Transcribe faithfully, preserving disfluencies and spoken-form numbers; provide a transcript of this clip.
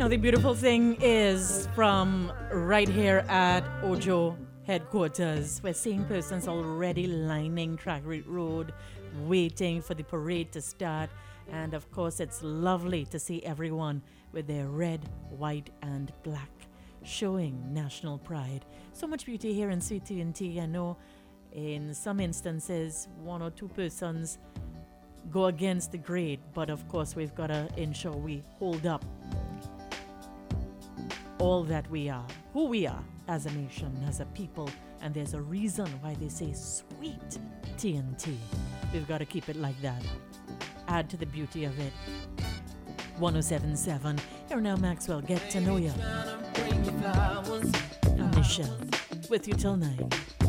the beautiful thing is from right here at Ojo headquarters, we're seeing persons already lining Track Road, waiting for the parade to start. And of course, it's lovely to see everyone with their red, white, and black, showing national pride. So much beauty here in C T N T. I know in some instances, one or two persons go against the grade, but of course, we've got to ensure we hold up all that we are, who we are as a nation, as a people, and there's a reason why they say sweet T N T. We've got to keep it like that. Add to the beauty of it. one oh seven point seven. Here now, Maxwell, get to know you. I'm Michelle, with you till nine.